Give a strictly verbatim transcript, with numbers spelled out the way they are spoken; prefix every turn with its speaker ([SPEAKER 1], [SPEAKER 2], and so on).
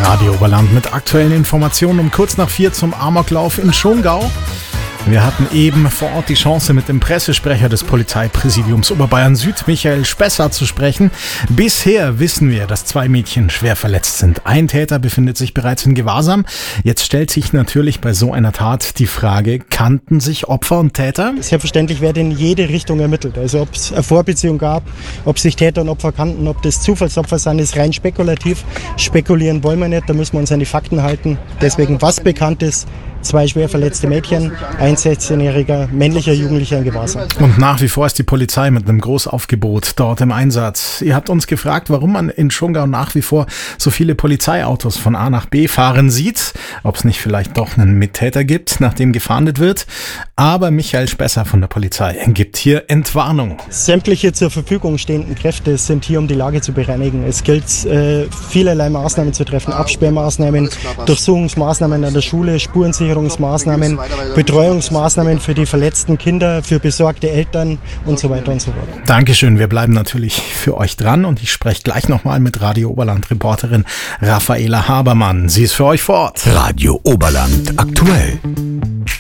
[SPEAKER 1] Radio Oberland mit aktuellen Informationen um kurz nach vier zum Amoklauf in Schongau. Wir hatten eben vor Ort die Chance, mit dem Pressesprecher des Polizeipräsidiums Oberbayern Süd, Michael Spesser, zu sprechen. Bisher wissen wir, dass zwei Mädchen schwer verletzt sind. Ein Täter befindet sich bereits in Gewahrsam. Jetzt stellt sich natürlich bei so einer Tat die Frage, kannten sich Opfer und Täter?
[SPEAKER 2] Selbstverständlich wird in jede Richtung ermittelt. Also ob es eine Vorbeziehung gab, ob sich Täter und Opfer kannten, ob das Zufallsopfer sind, ist rein spekulativ. Spekulieren wollen wir nicht, da müssen wir uns an die Fakten halten. Deswegen, was bekannt ist, zwei schwer verletzte Mädchen, ein sechzehnjähriger männlicher Jugendlicher in Gewahrsam.
[SPEAKER 1] Und nach wie vor ist die Polizei mit einem Großaufgebot dort im Einsatz. Ihr habt uns gefragt, warum man in Schongau nach wie vor so viele Polizeiautos von A nach B fahren sieht. Ob es nicht vielleicht doch einen Mittäter gibt, nach dem gefahndet wird. Aber Michael Spesser von der Polizei gibt hier Entwarnung.
[SPEAKER 2] Sämtliche zur Verfügung stehenden Kräfte sind hier, um die Lage zu bereinigen. Es gilt, äh, vielerlei Maßnahmen zu treffen. Absperrmaßnahmen, Durchsuchungsmaßnahmen an der Schule, Spurensicherungsmaßnahmen, Betreuungsmaßnahmen für die verletzten Kinder, für besorgte Eltern und so weiter und so fort.
[SPEAKER 1] Dankeschön, wir bleiben natürlich für euch dran und ich spreche gleich nochmal mit Radio Oberland-Reporterin Raffaela Habermann. Sie ist für euch vor Ort.
[SPEAKER 3] Radio Oberland aktuell.